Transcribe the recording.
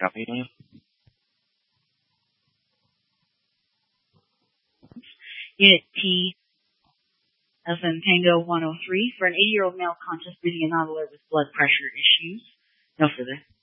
Copy. Unit T as in Tango 103 for an 80-year-old male conscious, breathing and not alert with blood pressure issues. No further.